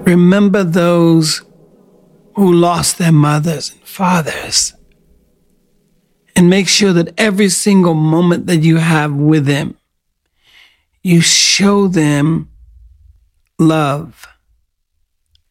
Remember those who lost their mothers and fathers. And make sure that every single moment that you have with them, you show them love.